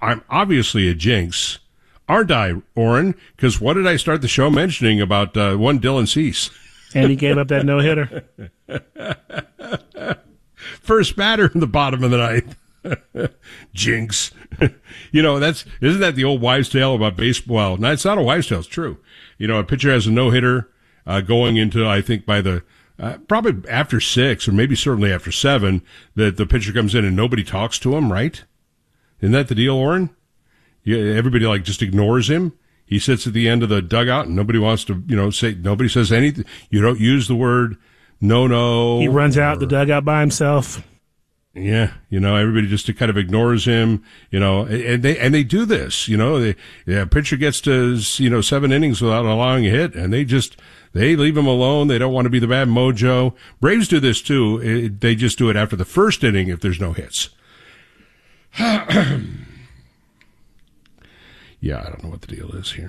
I'm obviously a jinx, aren't I, Orrin? Because what did I start the show mentioning about one Dylan Cease? And he gave up that no-hitter. First batter in the bottom of the ninth. Jinx. Isn't that the old wives' tale about baseball? Well, no, it's not a wives' tale. It's true. A pitcher has a no-hitter going into, I think, by the probably after 6 or maybe certainly after 7, that the pitcher comes in and nobody talks to him, right? Isn't that the deal, Orrin? Everybody just ignores him. He sits at the end of the dugout and nobody wants to, say, nobody says anything. You don't use the word no. He runs out the dugout by himself. Yeah, everybody just kind of ignores him, and they do this, a pitcher gets to, 7 innings without allowing a hit, and they leave him alone. They don't want to be the bad mojo. Braves do this too. They just do it after the first inning if there's no hits. Yeah, I don't know what the deal is here.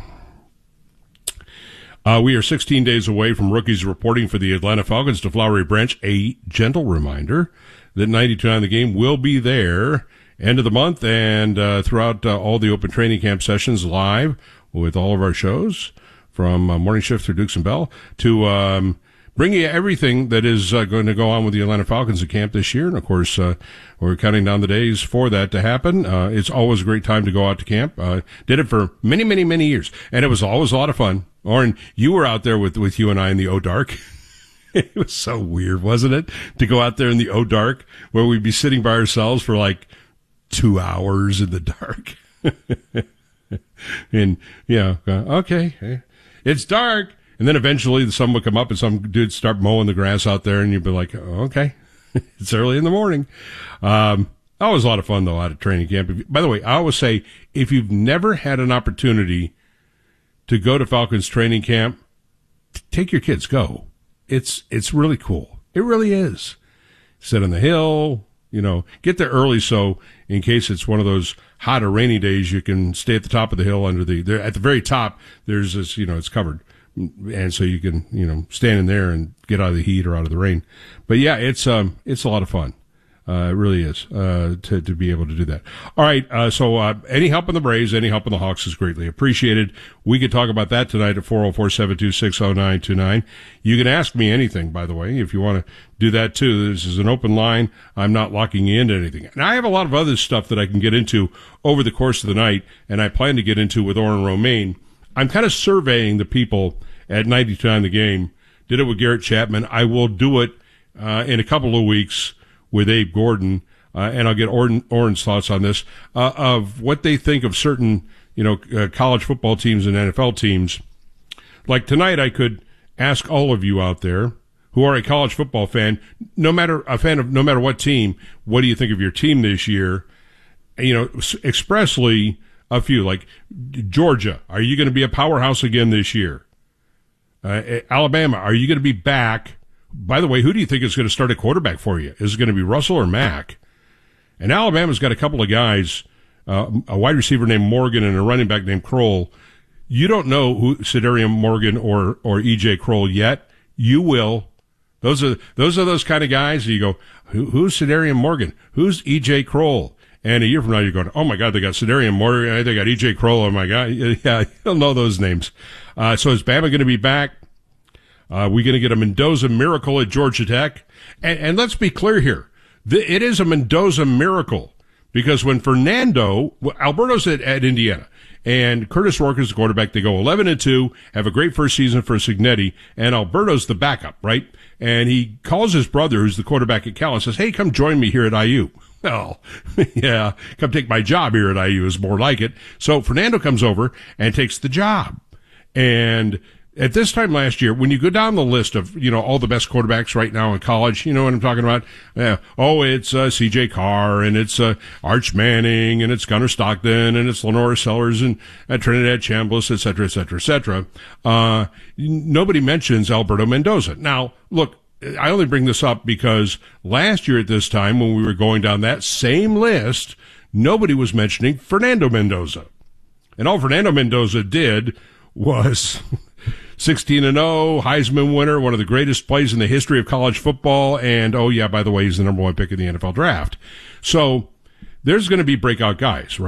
We are 16 days away from rookies reporting for the Atlanta Falcons to Flowery Branch. A gentle reminder that 92.9 The Game will be there end of the month and throughout all the open training camp sessions live with all of our shows from Morning Shift through Dukes and Bell to bring you everything that is going to go on with the Atlanta Falcons at camp this year. And, of course, we're counting down the days for that to happen. It's always a great time to go out to camp. Did it for many, many, many years, and it was always a lot of fun. Orrin, you were out there with you and I in the O-Dark. It was so weird, wasn't it, to go out there in the O-Dark where we'd be sitting by ourselves for 2 hours in the dark. And, okay, it's dark. And then eventually the sun would come up and some dude start mowing the grass out there and you'd be like, oh, okay, it's early in the morning. That was a lot of fun, though, out of training camp. By the way, I always say, if you've never had an opportunity to go to Falcons training camp, take your kids, go. It's really cool. It really is. Sit on the hill, get there early so in case it's one of those hot or rainy days, you can stay at the top of the hill at the very top, there's this, it's covered. And so you can, stand in there and get out of the heat or out of the rain. But yeah, it's a lot of fun. It really is, to be able to do that. All right. So any help on the Braves, any help on the Hawks is greatly appreciated. We could talk about that tonight at 404-726-0929. You can ask me anything, by the way, if you want to do that too. This is an open line. I'm not locking you into anything. And I have a lot of other stuff that I can get into over the course of the night, and I plan to get into with Orrin Romaine. I'm kind of surveying the people at 92.9 The Game. Did it with Garrett Chapman. I will do it in a couple of weeks with Abe Gordon, and I'll get Orrin's thoughts on this, of what they think of certain, college football teams and NFL teams. Like tonight, I could ask all of you out there who are a college football fan, no matter what team, what do you think of your team this year? Expressly a few, like Georgia, are you going to be a powerhouse again this year? Alabama, are you going to be back? By the way, who do you think is going to start a quarterback for you? Is it going to be Russell or Mack? And Alabama's got a couple of guys, a wide receiver named Morgan and a running back named Kroll. You don't know who Cedarian Morgan or E.J. Kroll yet. You will. Those are those kind of guys. You go, who's Cedarian Morgan? Who's E.J. Kroll? And a year from now, you're going, oh my God, they got Cedarian Morgan. They got E.J. Kroll. Oh my God. Yeah, you'll know those names. So is Bama going to be back? We're going to get a Mendoza miracle at Georgia Tech. And let's be clear here. It is a Mendoza miracle because when Alberto's at Indiana and Curtis Rourke is the quarterback, they go 11-2, have a great first season for Cignetti, and Alberto's the backup, right? And he calls his brother, who's the quarterback at Cal, and says, hey, come join me here at IU. Well, yeah, come take my job here at IU is more like it. So Fernando comes over and takes the job. And at this time last year, when you go down the list of, all the best quarterbacks right now in college, you know what I'm talking about? It's C.J. Carr, and it's Arch Manning, and it's Gunnar Stockton, and it's Lenore Sellers, and Trinidad Chambliss, et cetera, et cetera, et cetera. Nobody mentions Alberto Mendoza. Now, look, I only bring this up because last year at this time, when we were going down that same list, nobody was mentioning Fernando Mendoza. And all Fernando Mendoza did was 16-0, Heisman winner, one of the greatest plays in the history of college football, and, oh yeah, by the way, he's the number 1 pick in the NFL draft. So there's going to be breakout guys, right?